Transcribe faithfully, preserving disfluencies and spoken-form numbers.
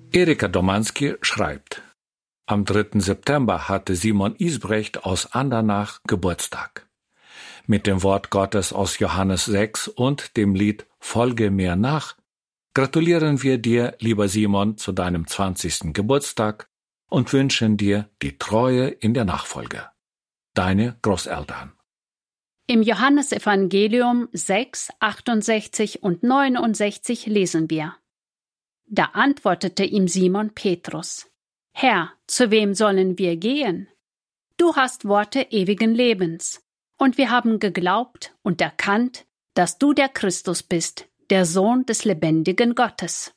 Erika Domanski schreibt: Am dritten September hatte Simon Isbrecht aus Andernach Geburtstag. Mit dem Wort Gottes aus Johannes sechs und dem Lied Folge mir nach gratulieren wir dir, lieber Simon, zu deinem zwanzigsten Geburtstag und wünschen dir die Treue in der Nachfolge. Deine Großeltern. Im Johannesevangelium sechs, achtundsechzig und neunundsechzig lesen wir: Da antwortete ihm Simon Petrus: Herr, zu wem sollen wir gehen? Du hast Worte ewigen Lebens, und wir haben geglaubt und erkannt, dass du der Christus bist, der Sohn des lebendigen Gottes.